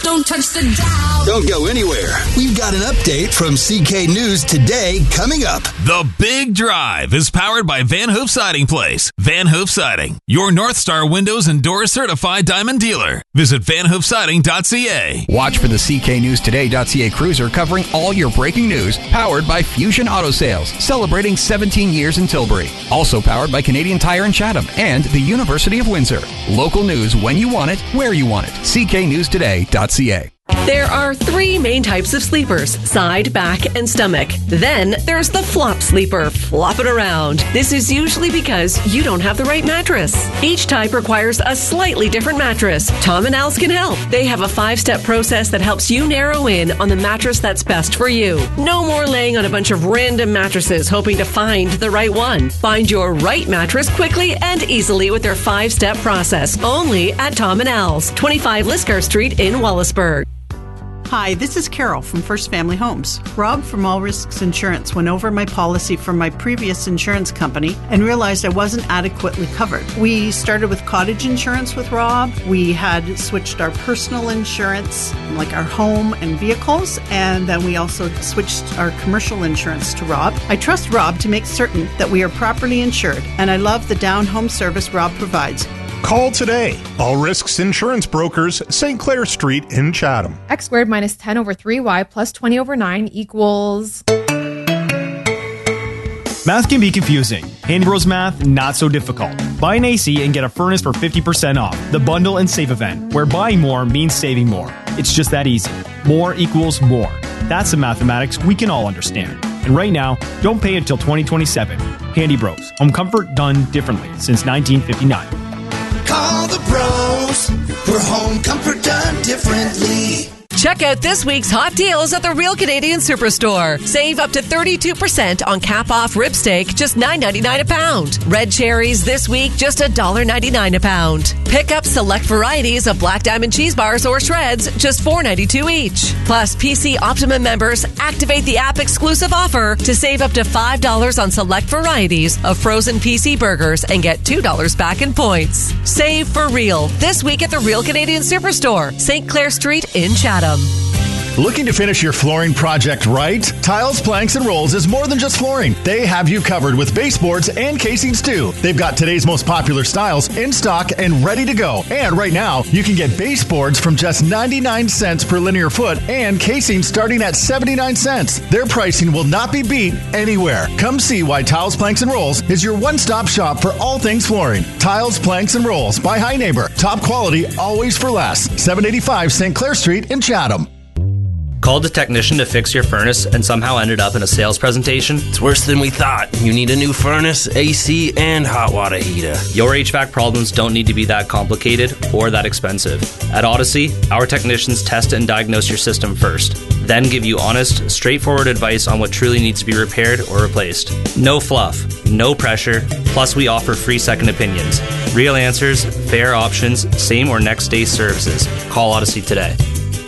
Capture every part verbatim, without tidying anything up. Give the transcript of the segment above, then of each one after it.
Don't touch the dial. Don't go anywhere. We've got an update from C K News Today coming up. The Big Drive is powered by Van Hoof Siding Place. Van Hoof Siding, your North Star Windows and Doors certified diamond dealer. Visit van hoof siding dot c a. Watch for the C K News Today dot c a cruiser covering all your breaking news, powered by Fusion Auto Sales, celebrating seventeen years in Tilbury. Also powered by Canadian Tire in Chatham and the University of Windsor. Local news when you want it, where you want it. C K News Today dot c a. There are three main types of sleepers: side, back, and stomach. Then there's the flop sleeper, flopping around. This is usually because you don't have the right mattress. Each type requires a slightly different mattress. Tom and Al's can help. They have a five-step process that helps you narrow in on the mattress that's best for you. No more laying on a bunch of random mattresses hoping to find the right one. Find your right mattress quickly and easily with their five-step process. Only at Tom and Al's, twenty-five Liscar Street in Wallaceburg. Hi, this is Carol from First Family Homes. Rob from All Risks Insurance went over my policy from my previous insurance company and realized I wasn't adequately covered. We started with cottage insurance with Rob. We had switched our personal insurance, like our home and vehicles, and then we also switched our commercial insurance to Rob. I trust Rob to make certain that we are properly insured, and I love the down home service Rob provides. Call today. All Risks Insurance Brokers, Saint Clair Street in Chatham. X squared minus ten over three y plus twenty over nine equals... Math can be confusing. Handy Bros Math, not so difficult. Buy an A C and get a furnace for fifty percent off. The Bundle and Save event, where buying more means saving more. It's just that easy. More equals more. That's the mathematics we can all understand. And right now, don't pay until twenty twenty-seven. Handy Bros. Home comfort done differently since nineteen fifty-nine. Call the pros for home comfort done differently. Check out this week's hot deals at the Real Canadian Superstore. Save up to thirty-two percent on cap-off rib steak, just nine ninety-nine a pound. Red cherries this week, just one dollar ninety-nine a pound. Pick up select varieties of Black Diamond cheese bars or shreds, just four ninety-two each. Plus, P C Optimum members activate the app exclusive offer to save up to five dollars on select varieties of frozen P C burgers and get two dollars back in points. Save for real this week at the Real Canadian Superstore, Saint Clair Street in Chatham. Looking to finish your flooring project right? Tiles, Planks, and Rolls is more than just flooring. They have you covered with baseboards and casings too. They've got today's most popular styles in stock and ready to go. And right now, you can get baseboards from just ninety-nine cents per linear foot and casings starting at seventy-nine cents. Their pricing will not be beat anywhere. Come see why Tiles, Planks, and Rolls is your one-stop shop for all things flooring. Tiles, Planks, and Rolls by High Neighbor. Top quality, always for less. seven eighty-five Saint Clair Street in Chatham. Called a technician to fix your furnace and somehow ended up in a sales presentation? It's worse than we thought. You need a new furnace, A C, and hot water heater. Your H V A C problems don't need to be that complicated or that expensive. At Odyssey, our technicians test and diagnose your system first, then give you honest, straightforward advice on what truly needs to be repaired or replaced. No fluff, no pressure, plus we offer free second opinions. Real answers, fair options, same or next day services. Call Odyssey today.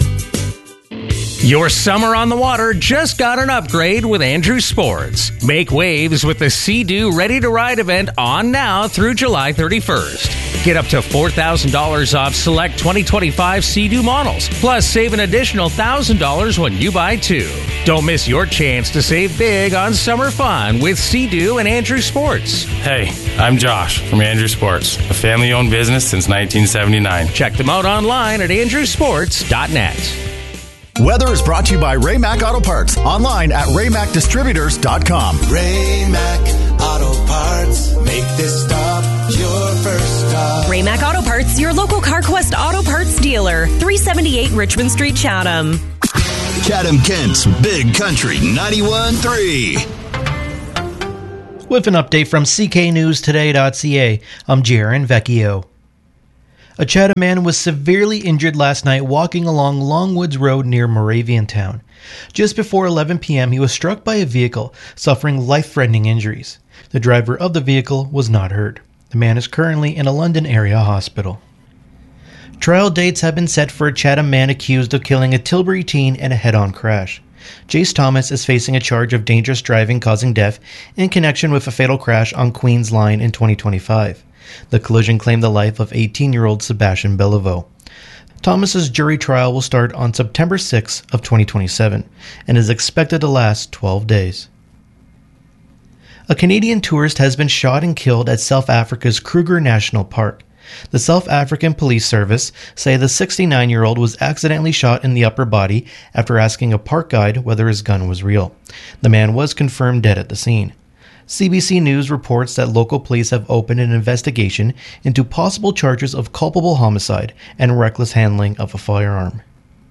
Your summer on the water just got an upgrade with Andrews Sports. Make waves with the Sea-Doo Ready to Ride event on now through July thirty-first. Get up to four thousand dollars off select twenty twenty-five Sea-Doo models, plus save an additional one thousand dollars when you buy two. Don't miss your chance to save big on summer fun with Sea-Doo and Andrews Sports. Hey, I'm Josh from Andrews Sports, a family-owned business since nineteen seventy-nine. Check them out online at andrews sports dot net. Weather is brought to you by Ray-Mac Auto Parts. Online at ray mac distributors dot com. Ray-Mac Auto Parts. Make this stop your first stop. Ray-Mac Auto Parts, your local CarQuest Auto Parts dealer. three seventy-eight Richmond Street, Chatham. Chatham Kent's Big Country ninety-one point three. With an update from C K News Today dot c a, I'm Jaron Vecchio. A Chatham man was severely injured last night walking along Longwoods Road near Moraviantown. Just before eleven p.m., he was struck by a vehicle, suffering life-threatening injuries. The driver of the vehicle was not hurt. The man is currently in a London area hospital. Trial dates have been set for a Chatham man accused of killing a Tilbury teen in a head-on crash. Jace Thomas is facing a charge of dangerous driving causing death in connection with a fatal crash on Queen's Line in twenty twenty-five. The collision claimed the life of eighteen-year-old Sebastian Beliveau. Thomas's jury trial will start on September sixth of twenty twenty-seven and is expected to last twelve days. A Canadian tourist has been shot and killed at South Africa's Kruger National Park. The South African Police Service say the sixty-nine-year-old was accidentally shot in the upper body after asking a park guide whether his gun was real. The man was confirmed dead at the scene. C B C News reports that local police have opened an investigation into possible charges of culpable homicide and reckless handling of a firearm.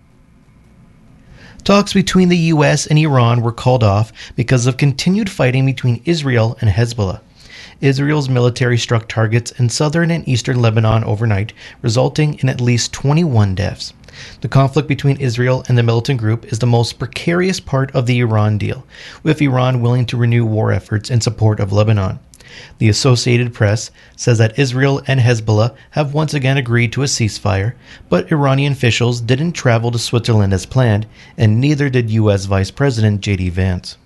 Talks between the U S and Iran were called off because of continued fighting between Israel and Hezbollah. Israel's military struck targets in southern and eastern Lebanon overnight, resulting in at least twenty-one deaths. The conflict between Israel and the militant group is the most precarious part of the Iran deal, with Iran willing to renew war efforts in support of Lebanon. The Associated Press says that Israel and Hezbollah have once again agreed to a ceasefire, but Iranian officials didn't travel to Switzerland as planned, and neither did U S Vice President J D Vance.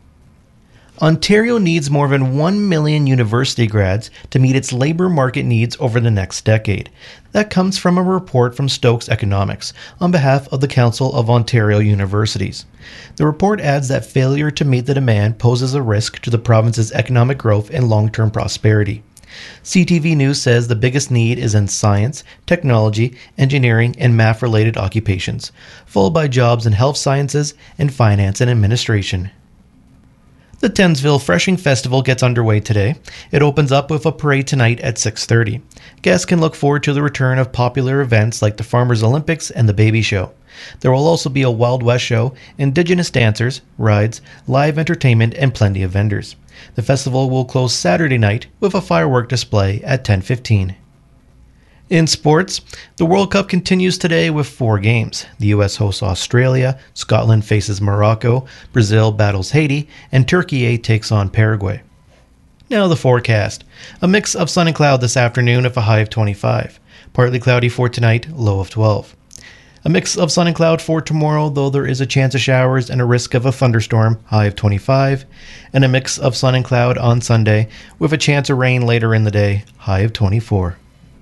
Ontario needs more than one million university grads to meet its labor market needs over the next decade. That comes from a report from Stokes Economics on behalf of the Council of Ontario Universities. The report adds that failure to meet the demand poses a risk to the province's economic growth and long-term prosperity. C T V News says the biggest need is in science, technology, engineering, and math-related occupations, followed by jobs in health sciences and finance and administration. The Tensville Freshing Festival gets underway today. It opens up with a parade tonight at six thirty. Guests can look forward to the return of popular events like the Farmers Olympics and the Baby Show. There will also be a Wild West show, Indigenous dancers, rides, live entertainment, and plenty of vendors. The festival will close Saturday night with a firework display at ten fifteen. In sports, the World Cup continues today with four games. The U S hosts Australia, Scotland faces Morocco, Brazil battles Haiti, and Turkey takes on Paraguay. Now the forecast. A mix of sun and cloud this afternoon with a high of twenty-five. Partly cloudy for tonight, low of twelve. A mix of sun and cloud for tomorrow, though there is a chance of showers and a risk of a thunderstorm, high of twenty-five. And a mix of sun and cloud on Sunday with a chance of rain later in the day, high of twenty-four.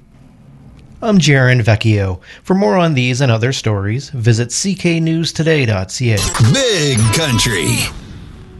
I'm Jaron Vecchio. For more on these and other stories, visit c k news today dot c a. Big Country.